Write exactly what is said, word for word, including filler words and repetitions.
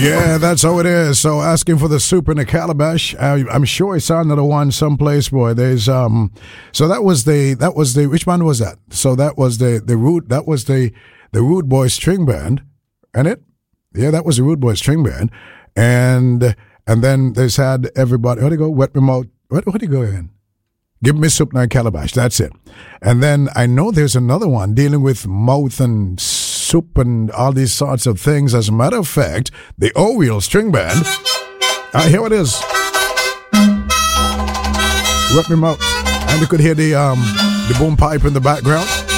Yeah, that's how it is. So asking for the soup in a calabash. I, I'm sure I saw another one someplace, boy. There's um. So that was the that was the which band was that? So that was the the Rude that was the the Rude Boy String Band, and it. Yeah, that was the Rude Boy String Band, and and then there's had everybody. How do you go? Wet me mouth. What what do you go in? Give me soup in a calabash. That's it. And then I know there's another one dealing with mouth and soup and all these sorts of things. As a matter of fact, the O-Wheel String Band. Uh, here it is. Wet me mouth. And you could hear the um the boom pipe in the background.